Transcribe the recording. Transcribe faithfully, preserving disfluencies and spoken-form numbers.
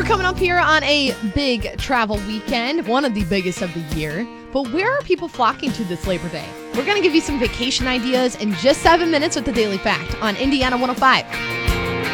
coming up here on a big travel weekend, one of the biggest of the year. But where are people flocking to this Labor Day? We're going to give you some vacation ideas in just seven minutes with the Daily Fact on Indiana one oh five.